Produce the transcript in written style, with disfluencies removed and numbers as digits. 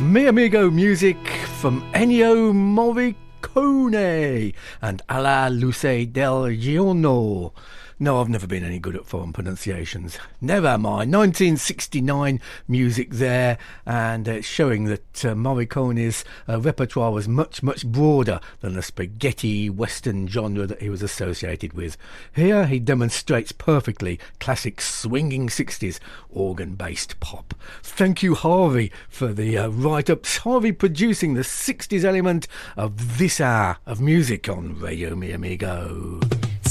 Mi Amigo music from Ennio Morricone and Alla Luce del Giorno. No, I've never been any good at foreign pronunciations. Never mind. 1969 music there, and it's showing that Morricone's repertoire was much, much broader than the spaghetti western genre that he was associated with. Here he demonstrates perfectly classic swinging 60s organ-based pop. Thank you, Harvey, for the write-ups. Harvey producing the 60s element of this hour of music on Radio Mi Amigo.